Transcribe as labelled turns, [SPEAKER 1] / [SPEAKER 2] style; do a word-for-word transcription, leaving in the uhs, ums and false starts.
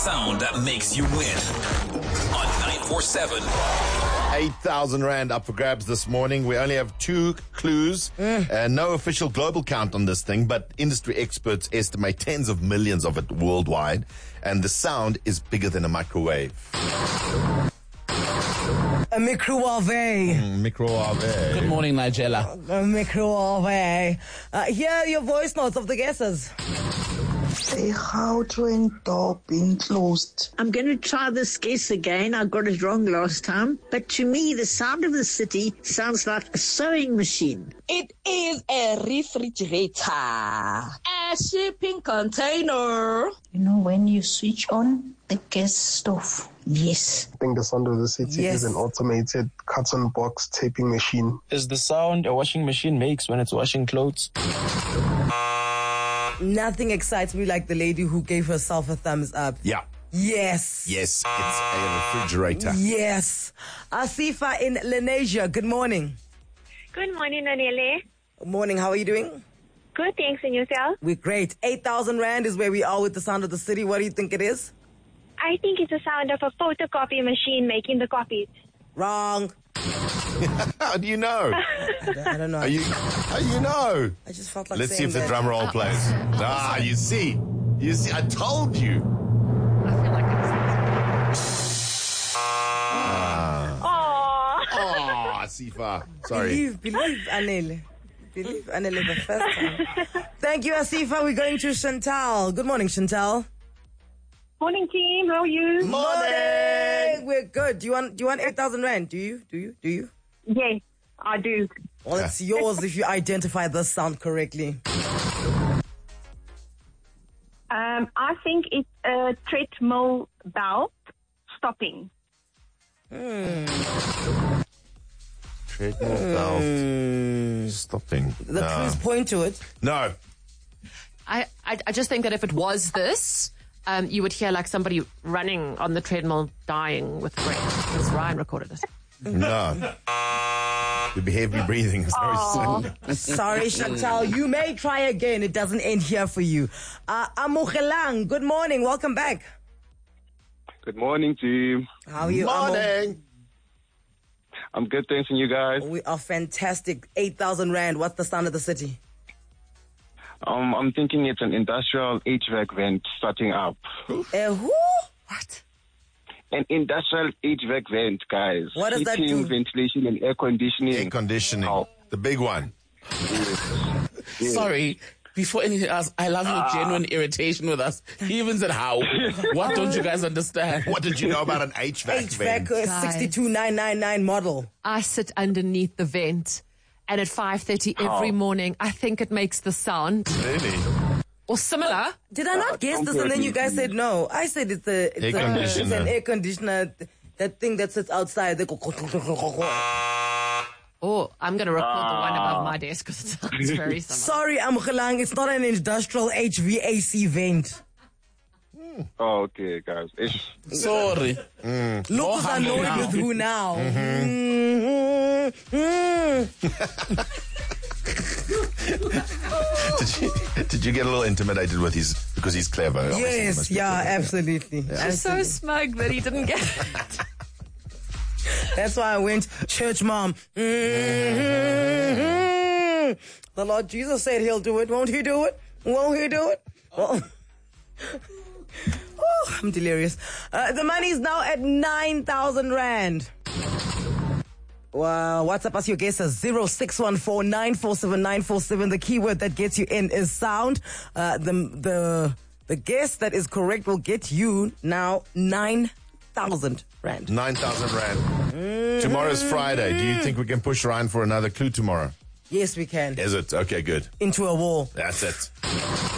[SPEAKER 1] Sound that makes you win on nine four seven.
[SPEAKER 2] eight thousand Rand up for grabs this morning. We only have two clues. Mm. Uh, no official global count on this thing, but industry experts estimate tens of millions of it worldwide. And the sound is bigger than a microwave.
[SPEAKER 3] A microwave.
[SPEAKER 2] Mm, microwave.
[SPEAKER 4] Good morning, Nigella.
[SPEAKER 3] A microwave. Uh, here are your voice notes of the guesses.
[SPEAKER 5] A Gautrain door being closed.
[SPEAKER 6] I'm going to try this guess again. I got it wrong last time. But to me, the sound of the city sounds like a sewing machine.
[SPEAKER 7] It is a refrigerator. A shipping container.
[SPEAKER 5] You know, when you switch on the gas stove. Yes.
[SPEAKER 8] I think the sound of the city
[SPEAKER 3] Yes.
[SPEAKER 8] is an automated carton box taping machine.
[SPEAKER 9] Is the sound a washing machine makes when it's washing clothes?
[SPEAKER 3] Nothing excites me like the lady who gave herself a thumbs up.
[SPEAKER 2] Yeah.
[SPEAKER 3] Yes.
[SPEAKER 2] Yes, it's a refrigerator.
[SPEAKER 3] Yes. Asifa in Lenasia, good morning.
[SPEAKER 10] Good morning, Anele.
[SPEAKER 3] Good morning, how are you doing?
[SPEAKER 10] Good, thanks, and yourself?
[SPEAKER 3] We're great. eight thousand Rand is where we are with the sound of the city. What do you think it is?
[SPEAKER 10] I think it's the sound of a photocopy machine making the copies.
[SPEAKER 3] Wrong.
[SPEAKER 2] How do you know?
[SPEAKER 3] I don't, I don't know.
[SPEAKER 2] Are you, how do you know?
[SPEAKER 3] I just felt like
[SPEAKER 2] Let's see
[SPEAKER 3] saying
[SPEAKER 2] if the
[SPEAKER 3] that.
[SPEAKER 2] drum roll plays. Ah, you see. You see, I told you.
[SPEAKER 7] I feel like it's...
[SPEAKER 2] Ah.
[SPEAKER 10] Aww.
[SPEAKER 2] Oh, Asifa. Sorry.
[SPEAKER 3] Believe, believe, Anele. Believe, Anele, the first time. Thank you, Asifa. We're going to Chantal. Good morning, Chantal.
[SPEAKER 10] Morning, team. How are you?
[SPEAKER 3] Morning. We're good. Do you want? Do you want eight thousand Rand? Do you? Do you? Do you?
[SPEAKER 10] Yes, I do.
[SPEAKER 3] Well, it's yours if you identify the sound correctly.
[SPEAKER 10] Um, I think it's a treadmill belt stopping.
[SPEAKER 2] Treadmill belt stopping.
[SPEAKER 3] The
[SPEAKER 2] No.
[SPEAKER 3] clues point to it.
[SPEAKER 2] No.
[SPEAKER 7] I, I, I just think that if it was this, um, you would hear like somebody running on the treadmill dying with breath. Because Ryan recorded it.
[SPEAKER 2] No. You'd be heavy breathing. Sorry.
[SPEAKER 3] Sorry, Chantal. You may try again. It doesn't end here for you. Uh, Amogelang, good morning. Welcome back.
[SPEAKER 8] Good morning, team.
[SPEAKER 3] How are you, Amo?
[SPEAKER 2] Morning.
[SPEAKER 8] I'm good, thanks, and you guys?
[SPEAKER 3] We are fantastic. eight thousand Rand. What's the sound of the city?
[SPEAKER 8] Um, I'm thinking it's an industrial H V A C vent starting up.
[SPEAKER 3] Uh, who?
[SPEAKER 7] What?
[SPEAKER 8] An industrial H V A C vent, guys.
[SPEAKER 3] What does that
[SPEAKER 8] Heating,
[SPEAKER 3] do?
[SPEAKER 8] ventilation, and air conditioning.
[SPEAKER 2] Air conditioning.
[SPEAKER 8] Oh.
[SPEAKER 2] The big one.
[SPEAKER 8] Yes.
[SPEAKER 4] Sorry. Before anything else, I love your genuine irritation with us. He even said how. What don't you guys understand?
[SPEAKER 2] What did you know about an H V A C
[SPEAKER 3] H V A C
[SPEAKER 2] vent?
[SPEAKER 3] uh, six two nine nine nine model.
[SPEAKER 7] I sit underneath the vent, and at five thirty every
[SPEAKER 8] Oh.
[SPEAKER 7] morning, I think it makes the sound.
[SPEAKER 2] Really?
[SPEAKER 7] Or similar.
[SPEAKER 3] Did I not guess this and then you guys said no? I said it's a it's,
[SPEAKER 2] Air
[SPEAKER 3] a,
[SPEAKER 2] conditioner.
[SPEAKER 3] it's an air conditioner. th- That thing that sits outside. They go.
[SPEAKER 7] Or I'm going to record the one above my desk because it sounds very similar.
[SPEAKER 3] Sorry, Amogelang. It's not an industrial H V A C vent.
[SPEAKER 8] Oh, okay, guys. It's,
[SPEAKER 4] Sorry.
[SPEAKER 3] Look
[SPEAKER 4] No
[SPEAKER 3] who's
[SPEAKER 4] handle
[SPEAKER 3] annoyed
[SPEAKER 4] now.
[SPEAKER 3] with who now. Mm-hmm. Mm.
[SPEAKER 2] Did you, did you get a little intimidated with his, because he's clever? Obviously, he
[SPEAKER 3] Yes,
[SPEAKER 2] must be
[SPEAKER 3] yeah,
[SPEAKER 2] clever.
[SPEAKER 3] absolutely.
[SPEAKER 7] I'm so smug that he didn't get it.
[SPEAKER 3] That's why I went, church mom. Mm-hmm. The Lord Jesus said he'll do it. Won't he do it? Won't he do it? Well, oh, I'm delirious. Uh, the money's now at nine thousand Rand. Wow, WhatsApp us your guesses. zero six one four nine four seven nine four seven. The keyword that gets you in is sound. Uh, the, the, the guess that is correct will get you now nine thousand Rand.
[SPEAKER 2] nine thousand Rand. Tomorrow's Friday. Do you think we can push Ryan for another clue tomorrow?
[SPEAKER 3] Yes, we can.
[SPEAKER 2] Is it? Okay, good.
[SPEAKER 3] Into a wall.
[SPEAKER 2] That's it.